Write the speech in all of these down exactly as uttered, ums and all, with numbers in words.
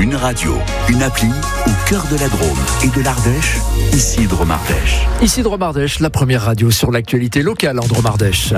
Une radio, une appli au cœur de la Drôme et de l'Ardèche, ici Drôme-Ardèche. Ici Drôme-Ardèche, la première radio sur l'actualité locale en Drôme-Ardèche.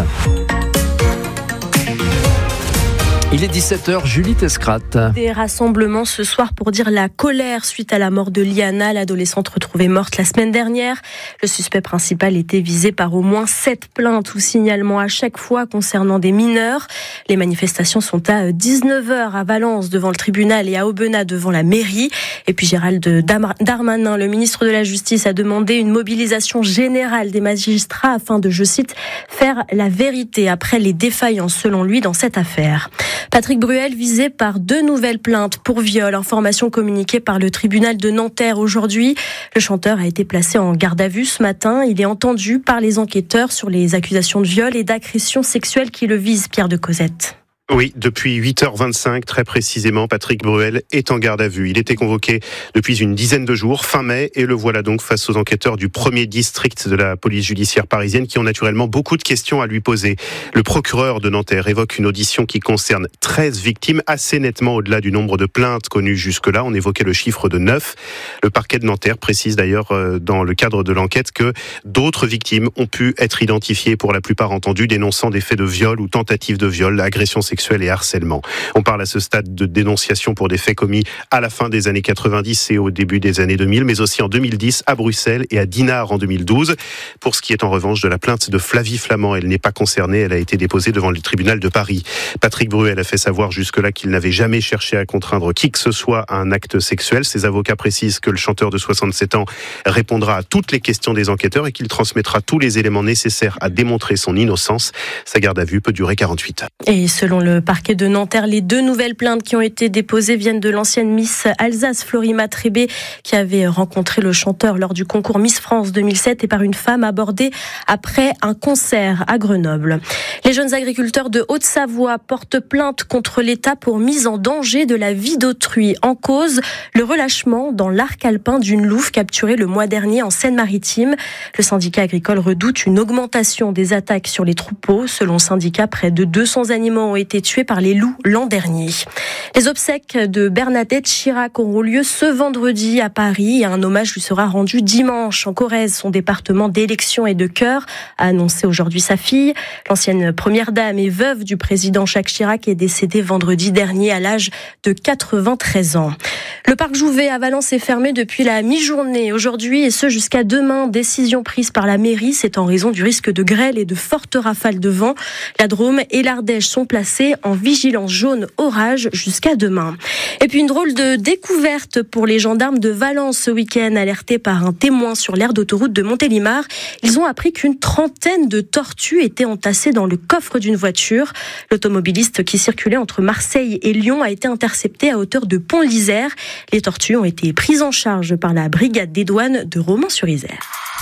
Il est dix-sept heures, Julie Tescrate. Des rassemblements ce soir pour dire la colère suite à la mort de Liana, l'adolescente retrouvée morte la semaine dernière. Le suspect principal était visé par au moins sept plaintes ou signalements à chaque fois concernant des mineurs. Les manifestations sont à dix-neuf heures à Valence devant le tribunal et à Aubenas devant la mairie. Et puis Gérald Darmanin, le ministre de la Justice, a demandé une mobilisation générale des magistrats afin de, je cite, faire la vérité après les défaillances selon lui dans cette affaire. Patrick Bruel visé par deux nouvelles plaintes pour viol, information communiquée par le tribunal de Nanterre aujourd'hui. Le chanteur a été placé en garde à vue ce matin. Il est entendu par les enquêteurs sur les accusations de viol et d'agression sexuelle qui le visent, Pierre de Cosette. Oui, depuis huit heures vingt-cinq, très précisément, Patrick Bruel est en garde à vue. Il était convoqué depuis une dizaine de jours, fin mai, et le voilà donc face aux enquêteurs du premier district de la police judiciaire parisienne qui ont naturellement beaucoup de questions à lui poser. Le procureur de Nanterre évoque une audition qui concerne treize victimes, assez nettement au-delà du nombre de plaintes connues jusque-là. On évoquait le chiffre de neuf. Le parquet de Nanterre précise d'ailleurs dans le cadre de l'enquête que d'autres victimes ont pu être identifiées, pour la plupart entendues, dénonçant des faits de viol ou tentatives de viol, agression sexuelle et harcèlement. On parle à ce stade de dénonciation pour des faits commis à la fin des années quatre-vingt-dix et au début des années deux mille, mais aussi en deux mille dix à Bruxelles et à Dinard en deux mille douze. Pour ce qui est en revanche de la plainte de Flavie Flament, elle n'est pas concernée, elle a été déposée devant le tribunal de Paris. Patrick Bruel a fait savoir jusque-là qu'il n'avait jamais cherché à contraindre qui que ce soit à un acte sexuel. Ses avocats précisent que le chanteur de soixante-sept ans répondra à toutes les questions des enquêteurs et qu'il transmettra tous les éléments nécessaires à démontrer son innocence. Sa garde à vue peut durer quarante-huit heures. Et selon le parquet de Nanterre, les deux nouvelles plaintes qui ont été déposées viennent de l'ancienne Miss Alsace, Florima Trébé, qui avait rencontré le chanteur lors du concours Miss France deux mille sept et par une femme abordée après un concert à Grenoble. Les jeunes agriculteurs de Haute-Savoie portent plainte contre l'État pour mise en danger de la vie d'autrui. En cause, le relâchement dans l'arc alpin d'une louve capturée le mois dernier en Seine-Maritime. Le syndicat agricole redoute une augmentation des attaques sur les troupeaux. Selon le syndicat, près de deux cents animaux ont été tués par les loups l'an dernier. Les obsèques de Bernadette Chirac auront lieu ce vendredi à Paris et un hommage lui sera rendu dimanche en Corrèze. Son département d'élection et de cœur a annoncé aujourd'hui sa fille. L'ancienne première dame et veuve du président Jacques Chirac est décédée vendredi dernier à l'âge de quatre-vingt-treize ans. Le parc Jouvet à Valence est fermé depuis la mi-journée aujourd'hui et ce jusqu'à demain. Décision prise par la mairie, c'est en raison du risque de grêle et de fortes rafales de vent. La Drôme et l'Ardèche sont placés en vigilance jaune orage jusqu'à demain. Et puis une drôle de découverte pour les gendarmes de Valence ce week-end, alertés par un témoin sur l'aire d'autoroute de Montélimar. Ils ont appris qu'une trentaine de tortues étaient entassées dans le coffre d'une voiture. L'automobiliste qui circulait entre Marseille et Lyon a été intercepté à hauteur de Pont-l'Isère. Les tortues ont été prises en charge par la brigade des douanes de Romans-sur-Isère.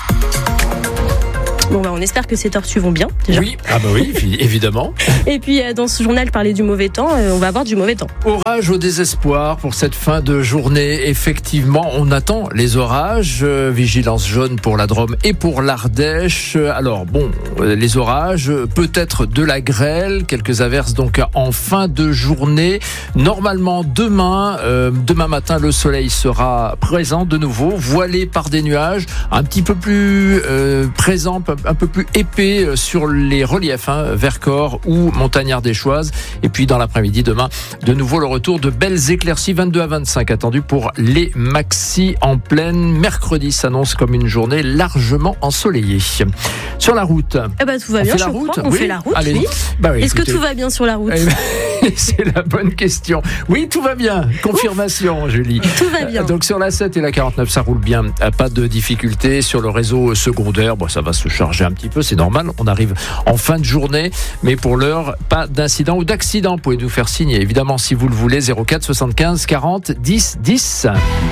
Bon, bah, on espère que ces tortues vont bien, déjà. Oui, ah bah oui, évidemment. Et puis, dans ce journal, parler du mauvais temps, on va avoir du mauvais temps. Orage au désespoir pour cette fin de journée. Effectivement, on attend les orages. Vigilance jaune pour la Drôme et pour l'Ardèche. Alors, bon, les orages, peut-être de la grêle, quelques averses donc en fin de journée. Normalement, demain, euh, demain matin, le soleil sera présent de nouveau, voilé par des nuages, un petit peu plus euh, présent, un peu plus épais sur les reliefs, hein, Vercors ou Montagnard-des-Choises. Et puis dans l'après-midi, demain, de nouveau le retour de belles éclaircies, vingt-deux à vingt-cinq attendus pour les maxis en pleine. Mercredi s'annonce comme une journée largement ensoleillée. Sur la route. Eh ben, tout va on bien, fait je la route crois. On oui. fait la route, Allez. oui. Bah oui. Est-ce écoutez, que tout va bien sur la route? eh ben, c'est la bonne question. Oui, tout va bien. Confirmation, Julie. Tout va bien. Donc sur la sept et la quarante-neuf, ça roule bien. Pas de difficultés. Sur le réseau secondaire, bon, ça va se charger un petit peu, c'est normal. On arrive en fin de journée, mais pour l'heure, pas d'incident ou d'accident. Vous pouvez nous faire signer, évidemment, si vous le voulez. zéro quatre soixante-quinze quarante dix dix.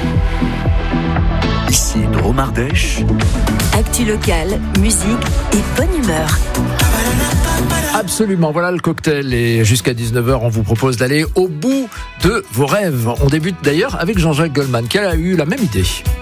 Ici Drôme-Ardèche. Actu locale, musique et bonne humeur. Absolument, voilà le cocktail. Et jusqu'à dix-neuf heures, on vous propose d'aller au bout de vos rêves. On débute d'ailleurs avec Jean-Jacques Goldman, qui a eu la même idée.